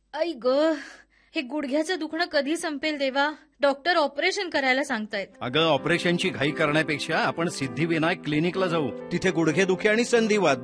आई ग, हे गुडघ्याचं दुखणं कधी संपेल देवा? डॉक्टर ऑपरेशन करायला सांगतायत. अगं, ऑपरेशनची घाई करण्यापेक्षा आपण सिद्धिविनायक क्लिनिकला जाऊ. तिथे गुडघेदुखी आणि संधिवात